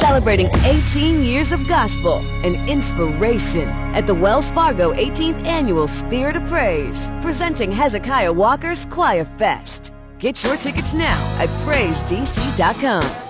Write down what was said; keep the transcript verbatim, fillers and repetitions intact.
Celebrating eighteen years of gospel and inspiration at the Wells Fargo eighteenth Annual Spirit of Praise, presenting Hezekiah Walker's Choir Fest. Get your tickets now at praise d c dot com.